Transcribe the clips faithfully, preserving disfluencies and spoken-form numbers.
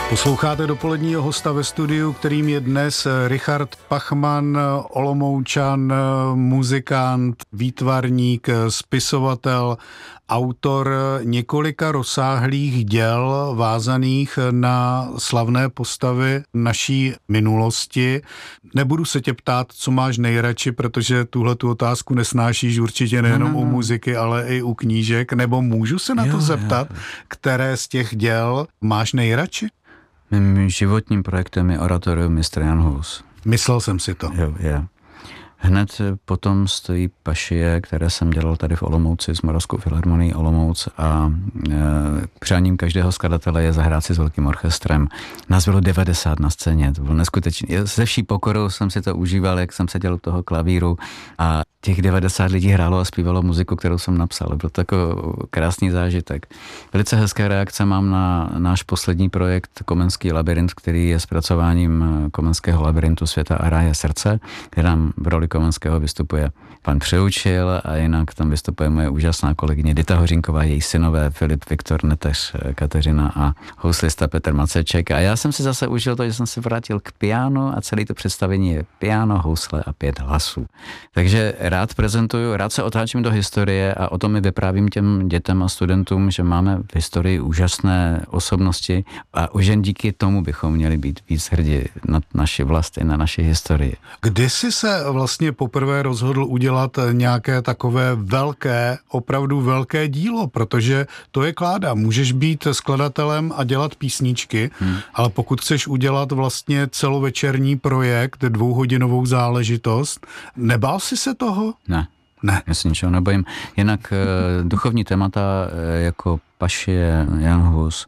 Posloucháte dopoledního hosta ve studiu, kterým je dnes Richard Pachman, Olomoučan, muzikant, výtvarník, spisovatel, autor několika rozsáhlých děl vázaných na slavné postavy naší minulosti. Nebudu se tě ptát, co máš nejradši, protože tuhle tu otázku nesnášíš určitě nejenom no, no, no. u muziky, ale i u knížek. Nebo můžu se na jo, to zeptat, jo. které z těch děl máš nejradši? Mým životním projektem je oratorium mistr Jan Hus. Myslel jsem si to. Jo, je. Hned potom stojí Pašie, které jsem dělal tady v Olomouci s Moravskou filharmonií Olomouc a e, přáním každého skladatele je zahrát si s velkým orchestrem. Nás bylo devadesát na scéně, to bylo neskutečné. Se vší pokorou jsem si to užíval, jak jsem seděl u toho klavíru a těch devadesát lidí hrálo a zpívalo muziku, kterou jsem napsal. Byl to jako krásný zážitek. Velice hezké reakce mám na náš poslední projekt Komenský labirint, který je zpracováním Komenského labirintu světa a ráje srdce, kde nám v roli Komenského vystupuje pan Přeučil a jinak tam vystupuje moje úžasná kolegyně Dita Hořínková, její synové Filip, Viktor, Neteř, Kateřina a houslista Petr Maceček. A já jsem si zase užil to, že jsem se vrátil k pianu a celé to představení je piano, housle a pět hlasů. Takže rád prezentuju, rád se otáčím do historie a o tom mi vyprávím těm dětem a studentům, že máme v historii úžasné osobnosti a už jen díky tomu bychom měli být víc hrdí na naši vlast i na naši historii. Kdy jsi se vlastně poprvé rozhodl udělat nějaké takové velké, opravdu velké dílo, protože to je kláda. Můžeš být skladatelem a dělat písničky, hmm. ale pokud chceš udělat vlastně celovečerní projekt, dvouhodinovou záležitost, nebál jsi se toho? Ne. Ne. Já se ničeho nebojím. Jinak duchovní témata jako Pašie, Jan Hus,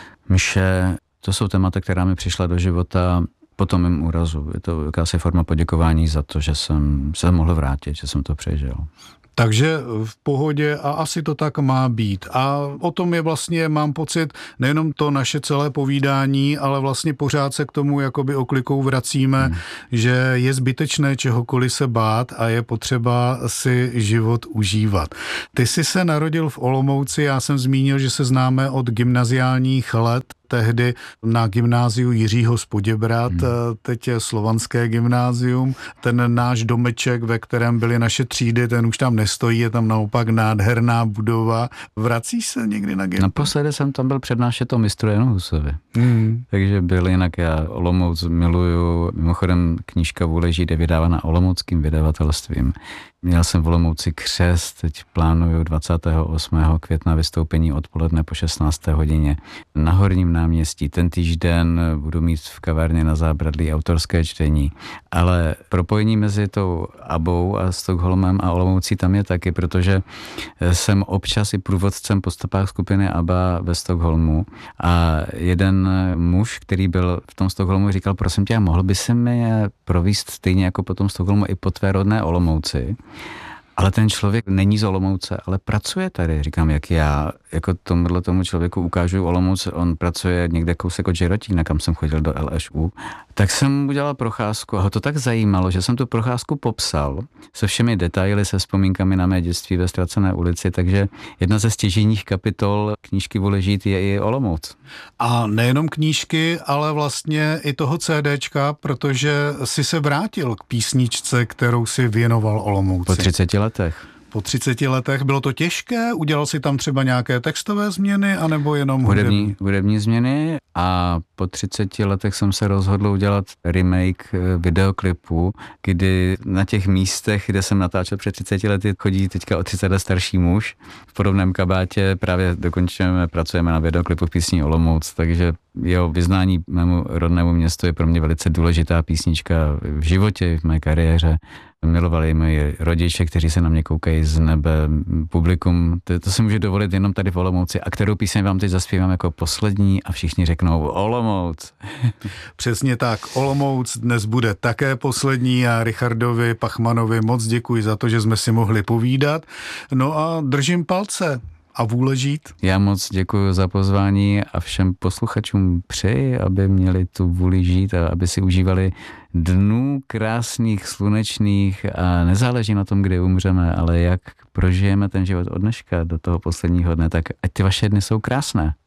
mše, to jsou témata, která mi přišla do života po tom mým úrazu. Je to jakási forma poděkování za to, že jsem se mohl vrátit, že jsem to přežil. Takže v pohodě a asi to tak má být. A o tom je vlastně, mám pocit, nejenom to naše celé povídání, ale vlastně pořád se k tomu jakoby oklikou vracíme, hmm. že je zbytečné čehokoliv se bát a je potřeba si život užívat. Ty jsi se narodil v Olomouci, já jsem zmínil, že se známe od gymnaziálních let, tehdy na gymnáziu Jiřího z Poděbrad, hmm. teď je Slovanské gymnázium. Ten náš domeček, ve kterém byly naše třídy, ten už tam nestojí, je tam naopak nádherná budova. Vracíš se někdy na gymnázium? Naposledy jsem tam byl přednášet o mistru Janu Husovi. Hmm. Takže byl jinak, já Olomouc miluju. Mimochodem knížka Vůle žít je vydávána olomouckým vydavatelstvím. Měl jsem v Olomouci křest, teď plánuju dvacátého osmého května vystoupení odpoledne po šestnácté hodině na Horním náměstí. Ten týžden budu mít v kavárně na Zábradlí autorské čtení, ale propojení mezi tou Abou a Stockholmem a Olomoucí tam je taky, protože jsem občas i průvodcem po stopách skupiny Abba ve Stockholmu a jeden muž, který byl v tom Stockholmu, říkal, prosím tě, mohl by se mi províst stejně jako po tom Stockholmu i po tvé rodné Olomouci. Ale ten člověk není z Olomouce, ale pracuje tady. Říkám, jak já, jako tomuhle tomu člověku ukážu Olomouc, on pracuje někde kousek od Žerotína, kam jsem chodil do L Š U. Tak jsem mu udělal procházku a ho to tak zajímalo, že jsem tu procházku popsal se všemi detaily, se vzpomínkami na mé dětství ve Ztracené ulici, takže jedna ze stěžejních kapitol knížky Vůle žít je i Olomouc. A nejenom knížky, ale vlastně i toho CDčka, protože si se vrátil k písničce, kterou si věnoval Olomouci. Po třiceti letech. Po třiceti letech. Bylo to těžké? Udělal si tam třeba nějaké textové změny, anebo jenom hudební? Hudební, hudební změny a po třiceti letech jsem se rozhodl udělat remake videoklipu, kdy na těch místech, kde jsem natáčel před třiceti lety, chodí teďka o třicet let starší muž. V podobném kabátě právě dokončujeme, pracujeme na videoklipu písní Olomouc, takže jeho vyznání mému rodnému městu je pro mě velice důležitá písnička v životě, v mé kariéře. Milovali moji rodiče, kteří se na mě koukají z nebe, publikum. To, to si můžu dovolit jenom tady v Olomouci. A kterou píseň vám teď zaspívám jako poslední a všichni řeknou Olomouc. Přesně tak. Olomouc dnes bude také poslední a Richardovi Pachmanovi moc děkuji za to, že jsme si mohli povídat. No a držím palce. A vůle žít. Já moc děkuji za pozvání a všem posluchačům přeji, aby měli tu vůli žít a aby si užívali dnů krásných, slunečných a nezáleží na tom, kdy umřeme, ale jak prožijeme ten život od dneška do toho posledního dne, tak ať ty vaše dny jsou krásné.